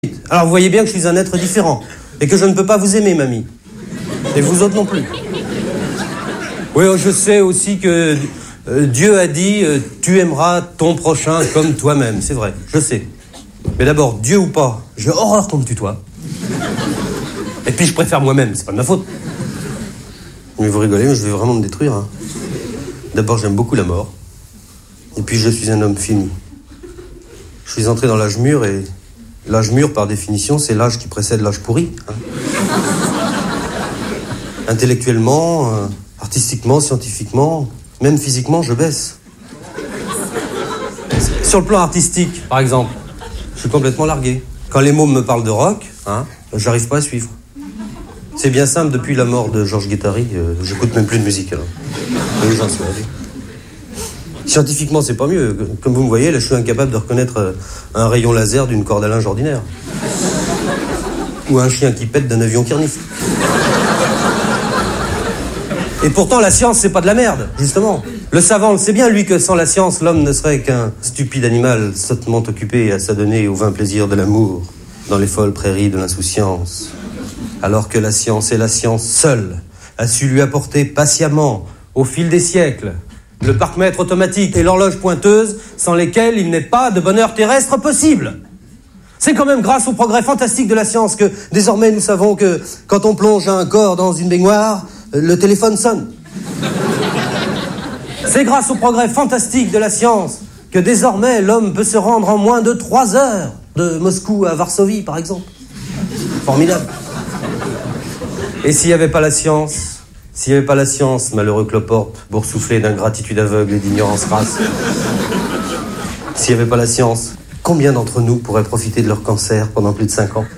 Alors vous voyez bien que je suis un être différent et que je ne peux pas vous aimer, mamie. Et vous autres non plus. Oui, je sais aussi que Dieu a dit tu aimeras ton prochain comme toi-même. C'est vrai, je sais. Mais d'abord, Dieu ou pas, j'ai horreur qu'on me tutoie. Et puis je préfère moi-même, c'est pas de ma faute. Mais vous rigolez, mais je vais vraiment me détruire. Hein. D'abord, j'aime beaucoup la mort. Et puis je suis un homme fini. Je suis entré dans l'âge mûr et l'âge mûr, par définition, c'est l'âge qui précède l'âge pourri. Hein. Intellectuellement, artistiquement, scientifiquement, même physiquement, je baisse. Sur le plan artistique, par exemple, je suis complètement largué. Quand les mômes me parlent de rock, hein, j'arrive pas à suivre. C'est bien simple, depuis la mort de Georges Guettari, j'écoute même plus de musique. Alors. Oui, j'en suis ravi. Scientifiquement, c'est pas mieux. Comme vous me voyez, là, je suis incapable de reconnaître un rayon laser d'une corde à linge ordinaire. Ou un chien qui pète d'un avion qui renifle. Et pourtant, la science, c'est pas de la merde, justement. Le savant le sait bien, lui, que sans la science, l'homme ne serait qu'un stupide animal sottement occupé à s'adonner aux vains plaisirs de l'amour dans les folles prairies de l'insouciance. Alors que la science et la science seule a su lui apporter patiemment, au fil des siècles, le parc-mètre automatique et l'horloge pointeuse, sans lesquels il n'est pas de bonheur terrestre possible. C'est quand même grâce au progrès fantastique de la science que, désormais, nous savons que, quand on plonge un corps dans une baignoire, le téléphone sonne. C'est grâce au progrès fantastique de la science que, désormais, l'homme peut se rendre en moins de 3 heures, de Moscou à Varsovie, par exemple. Formidable. Et s'il n'y avait pas la science, malheureux cloporte, boursouflé d'ingratitude aveugle et d'ignorance crasse. S'il n'y avait pas la science, combien d'entre nous pourraient profiter de leur cancer pendant plus de 5 ans?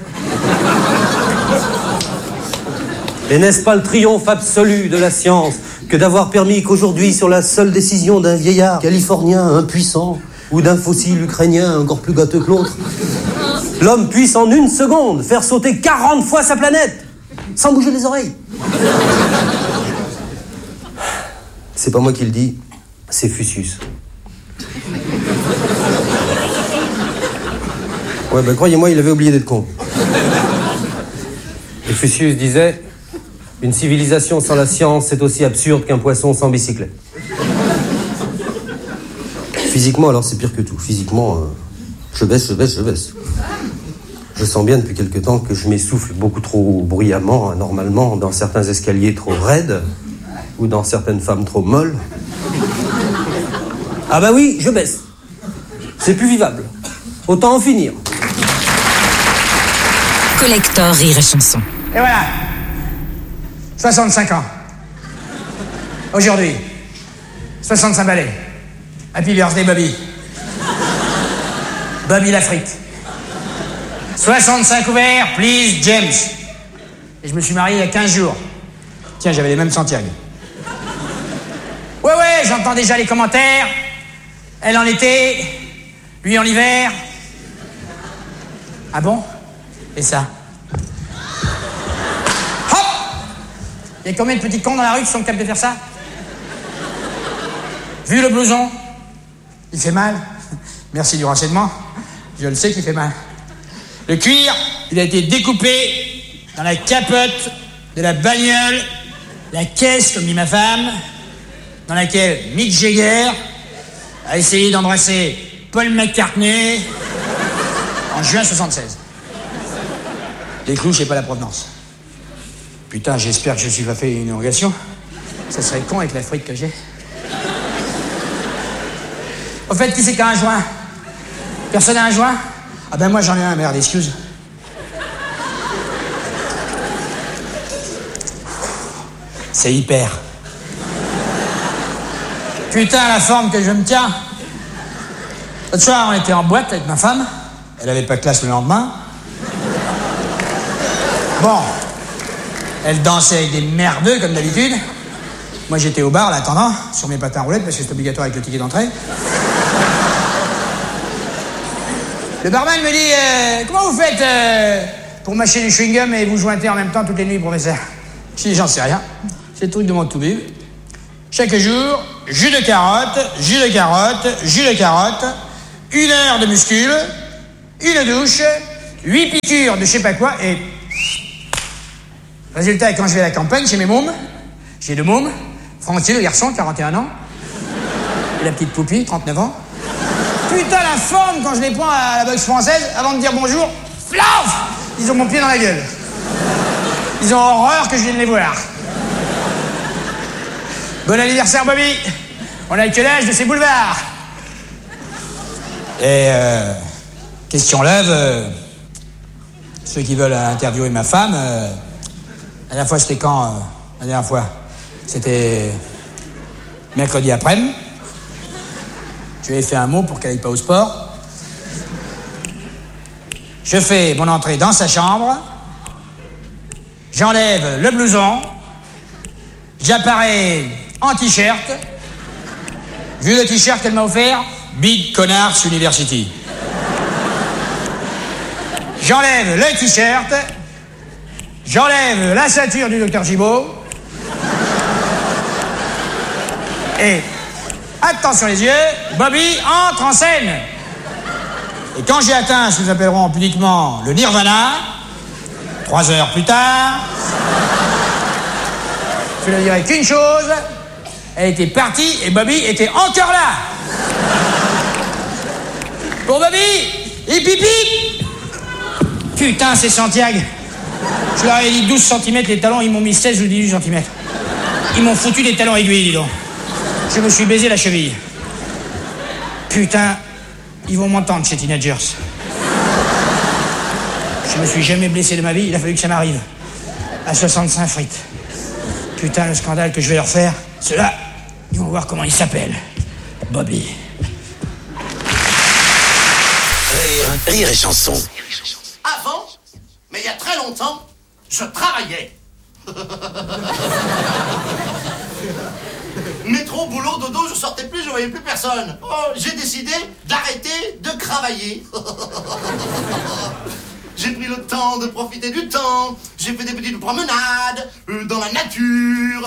Et n'est-ce pas le triomphe absolu de la science que d'avoir permis qu'aujourd'hui, sur la seule décision d'un vieillard californien impuissant ou d'un fossile ukrainien encore plus gâteux que l'autre, l'homme puisse en 1 seconde faire sauter 40 fois sa planète sans bouger les oreilles? C'est pas moi qui le dis, c'est Fusius. Ouais, ben croyez-moi, il avait oublié d'être con. Et Fusius disait, une civilisation sans la science, c'est aussi absurde qu'un poisson sans bicyclette. Physiquement, alors, c'est pire que tout. Physiquement, je baisse. Je sens bien depuis quelque temps que je m'essouffle beaucoup trop bruyamment, anormalement, dans certains escaliers trop raides, ou dans certaines femmes trop molles. Ah bah oui, je baisse. C'est plus vivable. Autant en finir. Collector Rire et Chanson. Et voilà. 65 ans. Aujourd'hui. 65 balais. Happy birthday, Bobby. Bobby la frite. 65 ouverts, please, James. Et je me suis marié il y a 15 jours. Tiens, j'avais les mêmes Santiago. Ouais, j'entends déjà les commentaires. Elle en été, lui en hiver. Ah bon? Et ça? Hop! Il y a combien de petits cons dans la rue qui sont capables de faire ça? Vu le blouson? Il fait mal. Merci du renseignement. Je le sais qu'il fait mal. Le cuir, il a été découpé dans la capote de la bagnole, la caisse, comme dit ma femme, dans laquelle Mick Jagger a essayé d'embrasser Paul McCartney en juin 76. Les clous, je sais pas la provenance. Putain, j'espère que je suis pas fait une érogation. Ça serait con avec la frite que j'ai. Au fait, qui c'est qui a un joint? Personne n'a un joint? Ah ben moi j'en ai un, merde, excuse. C'est hyper. Putain, la forme que je me tiens. L'autre soir, on était en boîte avec ma femme. Elle avait pas classe le lendemain. Bon. Elle dansait avec des merdeux, comme d'habitude. Moi, j'étais au bar, là, attendant, sur mes patins roulettes, parce que c'est obligatoire avec le ticket d'entrée. Le barman me dit, comment vous faites pour mâcher du chewing-gum et vous jointez en même temps toutes les nuits, professeur? Je dis, j'en sais rien. C'est le truc de mon toubib. Chaque jour, jus de carotte, 1 heure de muscule, une douche, 8 piqûres de je sais pas quoi, et... Résultat, quand je vais à la campagne, chez mes mômes, j'ai 2 mômes, Francky, le garçon, 41 ans, et la petite Poupie, 39 ans. Putain, la forme, quand je les prends à la boxe française, avant de dire bonjour, flaf, ils ont mon pied dans la gueule. Ils ont horreur que je vienne les voir. Bon anniversaire, Bobby. On a que l'âge de ces boulevards. Et question lève, ceux qui veulent interviewer ma femme, la dernière fois c'était quand la dernière fois c'était mercredi après-midi. Je lui ai fait un mot pour qu'elle aille pas au sport. Je fais mon entrée dans sa chambre. J'enlève le blouson. J'apparais en t-shirt. Vu le t-shirt qu'elle m'a offert, Big Connards University. J'enlève le t-shirt. J'enlève la ceinture du docteur Gibault. Et, attention les yeux, Bobby entre en scène. Et quand j'ai atteint ce que nous appellerons pudiquement le nirvana, 3 heures plus tard, je ne dirais qu'une chose, elle était partie et Bobby était encore là. Pour Bobby, hip hip hip. Putain, c'est Santiago. Je leur ai dit 12 cm les talons, ils m'ont mis 16 ou 18 cm. Ils m'ont foutu des talons aiguilles, dis donc. Je me suis baisé la cheville. Putain, ils vont m'entendre chez Teenagers. Je me suis jamais blessé de ma vie, il a fallu que ça m'arrive. À 65 frites. Putain, le scandale que je vais leur faire, ceux-là, ils vont voir comment il s'appelle. Bobby. Rire et chanson. Avant, mais il y a très longtemps, je travaillais. Métro, boulot, dodo, je sortais plus, je voyais plus personne. Oh, j'ai décidé d'arrêter de travailler. J'ai pris le temps de profiter du temps. J'ai fait des petites promenades dans la nature.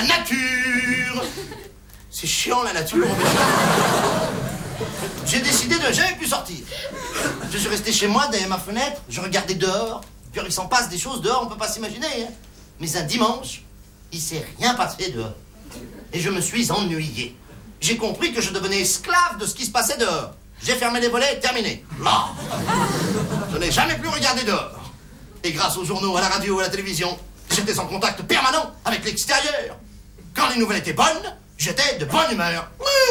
C'est chiant la nature. J'ai décidé de jamais plus sortir. Je suis resté chez moi derrière ma fenêtre. Je regardais dehors. Puis il s'en passe des choses dehors, on peut pas s'imaginer. Hein. Mais un dimanche, il s'est rien passé dehors. Et je me suis ennuyé. J'ai compris que je devenais esclave de ce qui se passait dehors. J'ai fermé les volets, terminé. Là. Je n'ai jamais plus regardé dehors. Et grâce aux journaux, à la radio, à la télévision, j'étais en contact permanent avec l'extérieur. Quand les nouvelles étaient bonnes, j'étais de bonne humeur.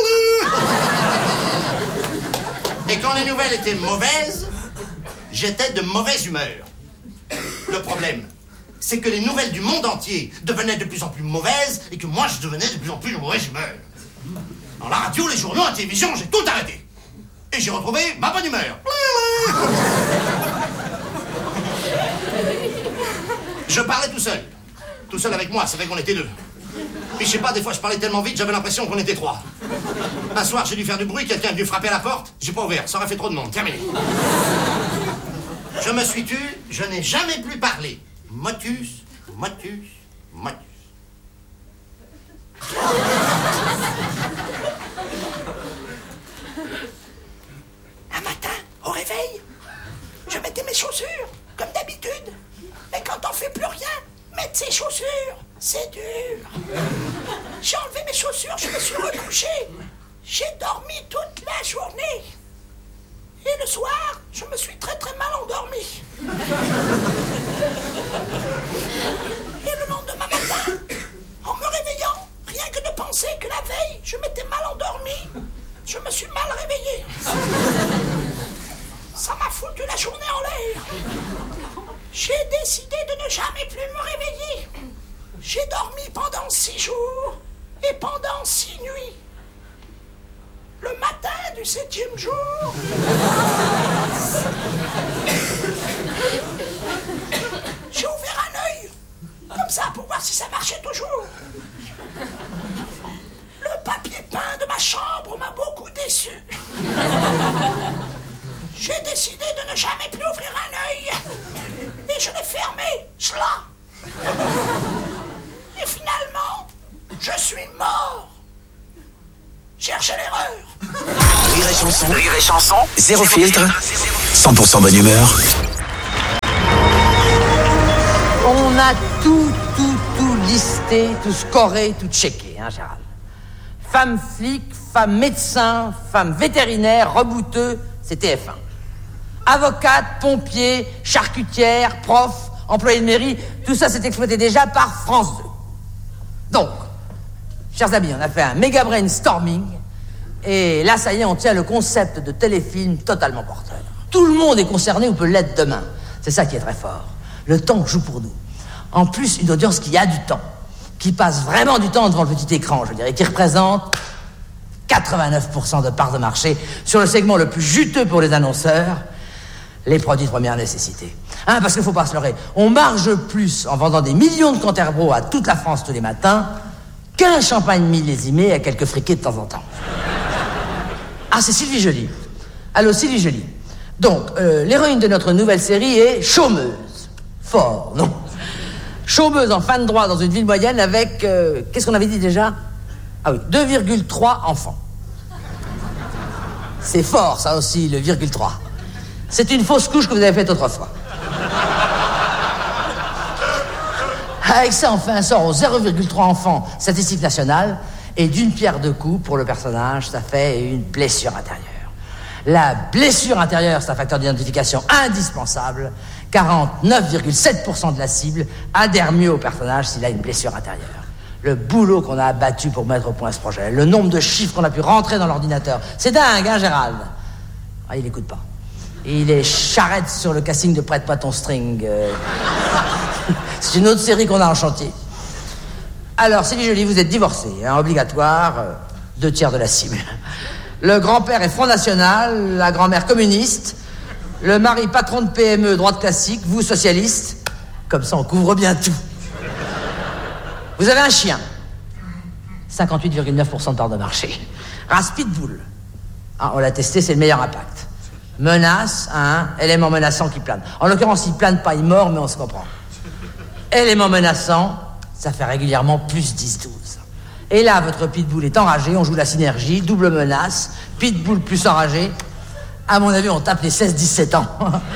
Et quand les nouvelles étaient mauvaises, j'étais de mauvaise humeur. Le problème, c'est que les nouvelles du monde entier devenaient de plus en plus mauvaises et que moi, je devenais de plus en plus de mauvaise humeur. Dans la radio, les journaux, la télévision, j'ai tout arrêté. Et j'ai retrouvé ma bonne humeur. Je parlais tout seul. Tout seul avec moi, c'est vrai qu'on était 2. Puis je sais pas, des fois je parlais tellement vite, j'avais l'impression qu'on était 3. Un soir, j'ai dû faire du bruit, quelqu'un est venu frapper à la porte, j'ai pas ouvert, ça aurait fait trop de monde, terminé. Je me suis tu, je n'ai jamais plus parlé. Motus. Un matin, au réveil, je mettais mes chaussures, comme d'habitude. Mais quand on fait plus rien, mettre ses chaussures, c'est dur. J'ai enlevé mes chaussures, je me suis recouché. J'ai dormi toute la journée. Et le soir, je me suis très très mal endormi. Et le lendemain matin, en me réveillant, rien que de penser que la veille, je m'étais mal endormi, je me suis mal réveillé. Ça m'a foutu la journée en l'air. J'ai décidé de ne jamais plus me réveiller. J'ai dormi pendant 6 jours et pendant 6 nuits. Le matin du 7e jour, j'ai ouvert un œil, comme ça, pour voir si ça marchait toujours. Le papier peint de ma chambre m'a beaucoup déçu. J'ai décidé de ne jamais plus ouvrir un œil. Et je l'ai fermé, cela. Et finalement, je suis mort. Cherchez l'erreur. Rire et chanson. Zéro filtre. 100% bonne humeur. a tout listé, tout scoré, tout checké, hein, Gérald. Femme flic, femme médecin, femme vétérinaire, rebouteux, c'est TF1. Avocate, pompier, charcutière, prof, employé de mairie, tout ça s'est exploité déjà par France 2. Donc, chers amis, on a fait un méga brainstorming, et là, ça y est, on tient le concept de téléfilm totalement porteur. Tout le monde est concerné ou peut l'être demain. C'est ça qui est très fort. Le temps joue pour nous. En plus, une audience qui a du temps, qui passe vraiment du temps devant le petit écran, je dirais, qui représente 89% de part de marché sur le segment le plus juteux pour les annonceurs, les produits de première nécessité. Hein, parce qu'il ne faut pas se leurrer, on marge plus en vendant des millions de Canterbro à toute la France tous les matins qu'un champagne millésimé à quelques friquets de temps en temps. Ah, c'est Sylvie Joly. Allô, Sylvie Joly. Donc, l'héroïne de notre nouvelle série est chômeuse. Fort, non? Chômeuse en fin de droit dans une ville moyenne avec, qu'est-ce qu'on avait dit déjà? Ah oui, 2,3 enfants. C'est fort, ça aussi, le virgule 3. C'est une fausse couche que vous avez faite autrefois. Avec ça, on fait un sort aux 0,3 enfants, statistique nationale, et d'une pierre deux coups, pour le personnage, ça fait une blessure intérieure. La blessure intérieure, c'est un facteur d'identification indispensable. 49,7% de la cible adhère mieux au personnage s'il a une blessure intérieure. Le boulot qu'on a abattu pour mettre au point ce projet, le nombre de chiffres qu'on a pu rentrer dans l'ordinateur, c'est dingue, hein, Gérald? Ah, il écoute pas. Il est charrette sur le casting de Prête-moi ton string. C'est une autre série qu'on a en chantier. Alors, Sylvie Joly, vous êtes divorcée, hein, obligatoire, 2/3 de la cible. Le grand-père est Front National, la grand-mère communiste, le mari patron de PME, droite classique, vous socialiste. Comme ça, on couvre bien tout. Vous avez un chien. 58,9% de part de marché. Race pitbull. Ah, on l'a testé, c'est le meilleur impact. Menace, hein, élément menaçant qui plane. En l'occurrence, il plane pas, il mord, mais on se comprend. Élément menaçant, ça fait régulièrement plus 10-12. Et là, votre pitbull est enragé, on joue la synergie, double menace, pitbull plus enragé. À mon avis, on tape les 16-17 ans.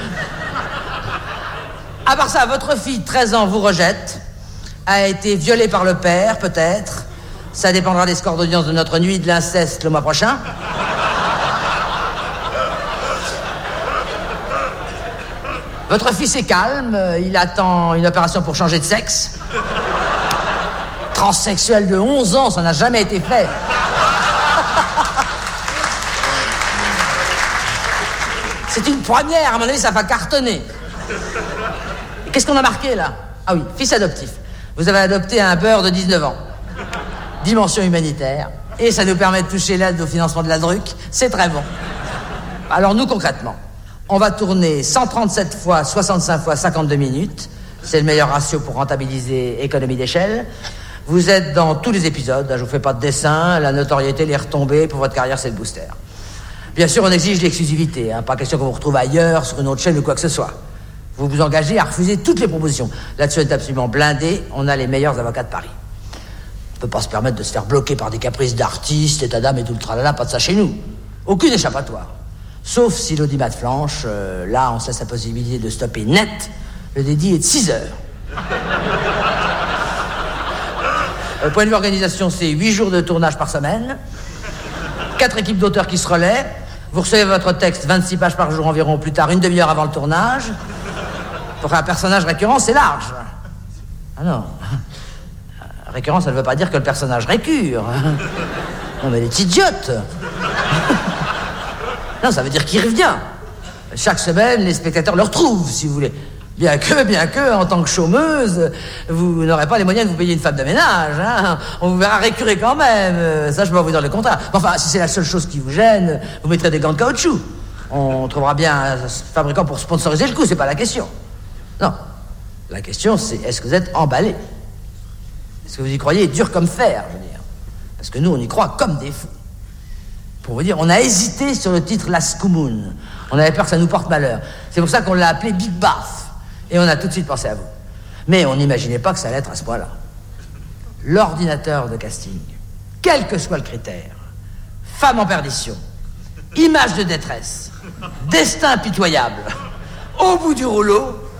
À part ça, votre fille, 13 ans, vous rejette, a été violée par le père, peut-être. Ça dépendra des scores d'audience de notre nuit de l'inceste le mois prochain. Votre fils est calme, il attend une opération pour changer de sexe. Transsexuel de 11 ans, ça n'a jamais été fait. C'est une première, à mon avis, ça va cartonner. Qu'est-ce qu'on a marqué, là? Ah oui, fils adoptif. Vous avez adopté un beurre de 19 ans. Dimension humanitaire. Et ça nous permet de toucher l'aide au financement de la DRUC. C'est très bon. Alors, nous, concrètement, on va tourner 137 fois 65 fois 52 minutes. C'est le meilleur ratio pour rentabiliser économie d'échelle. Vous êtes dans tous les épisodes, je vous fais pas de dessin, la notoriété, les retombées, pour votre carrière, c'est le booster. Bien sûr, on exige l'exclusivité, hein, pas question qu'on vous retrouve ailleurs, sur une autre chaîne ou quoi que ce soit. Vous vous engagez à refuser toutes les propositions. Là-dessus, on est absolument blindé, on a les meilleurs avocats de Paris. On peut pas se permettre de se faire bloquer par des caprices d'artistes, état d'âme et tout le tralala, pas de ça chez nous. Aucune échappatoire. Sauf si l'audimat flanche, là, on se laisse la possibilité de stopper net. Le dédit est de 6 heures. Au point de vue organisation, c'est 8 jours de tournage par semaine, 4 équipes d'auteurs qui se relaient. Vous recevez votre texte 26 pages par jour environ, plus tard une demi-heure avant le tournage. Pour un personnage récurrent, c'est large. Ah non. Récurrent, ça ne veut pas dire que le personnage récure. Non, mais elle est idiote. Non, ça veut dire qu'il revient. Chaque semaine, les spectateurs le retrouvent, si vous voulez. Bien que, en tant que chômeuse, vous n'aurez pas les moyens de vous payer une femme de ménage, hein. On vous verra récurer quand même. Ça, je peux vous dire le contraire. Enfin, si c'est la seule chose qui vous gêne, vous mettrez des gants de caoutchouc. On trouvera bien un fabricant pour sponsoriser le coup, c'est pas la question. Non. La question, c'est est-ce que vous êtes emballé? Est-ce que vous y croyez dur comme fer, je veux dire? Parce que nous, on y croit comme des fous. Pour vous dire, on a hésité sur le titre Las Kumun. On avait peur que ça nous porte malheur. C'est pour ça qu'on l'a appelé Big Bath. Et on a tout de suite pensé à vous. Mais on n'imaginait pas que ça allait être à ce point-là. L'ordinateur de casting, quel que soit le critère, femme en perdition, image de détresse, destin pitoyable, au bout du rouleau,